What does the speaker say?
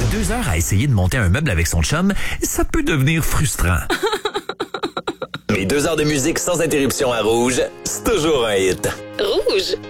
2 heures à essayer de monter un meuble avec son chum, ça peut devenir frustrant. Mais 2 heures de musique sans interruption à Rouge, c'est toujours un hit. Rouge.